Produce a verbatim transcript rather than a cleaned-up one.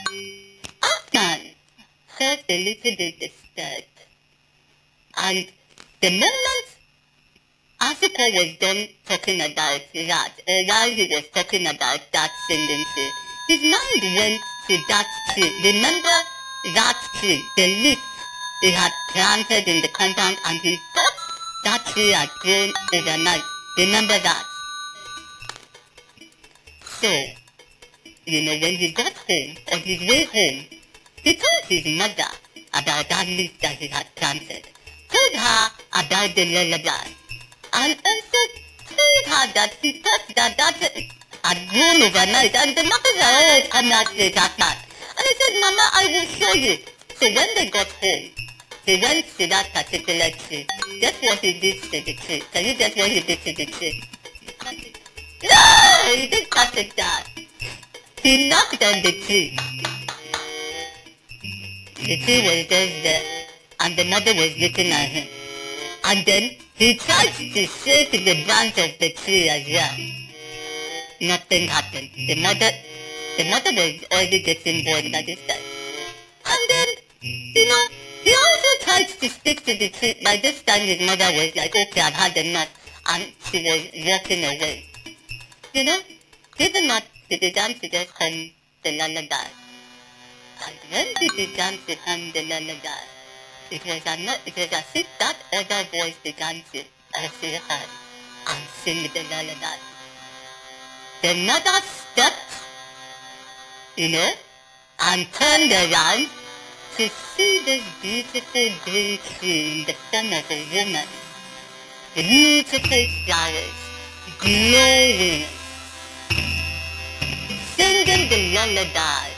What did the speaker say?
Afghan felt a little bit disturbed, and the moment Africa was done talking about that, uh, while he was talking about that singing tree, his mind went to that tree. Remember that tree, the leaf he had planted in the compound, and he thought that tree had grown overnight. Remember that? So, you know, when he got home, on his way home, he told his mother about that leaf that he had planted, told her about the lullaby, and also told her that he thought that that had grown overnight, and the mothers are always coming out to that man. And he said, Mama, I will show you. So when they got home, he went to that particular tree. Guess what he did to the tree? Can you guess what he did to the tree? No! He didn't cut it down. He knocked on the tree. The tree was just there, and the mother was looking at him. And then he tried to shake the branch of the tree as well. Nothing happened. The mother, the mother was already getting bored by this time. And then, you know, he also tried to stick to the tree. By this time his mother was like, okay, I've had enough. And she was walking away. You know, even not, he began to just hum the lullaby. And when he began to hum the lullaby, it was, not, it was as if that other voice began to also heard and sing the lullaby. The mother stepped, you know, and turned around to see this beautiful green tree in the front of a woman. Beautiful flowers, glowing, singing the lullaby.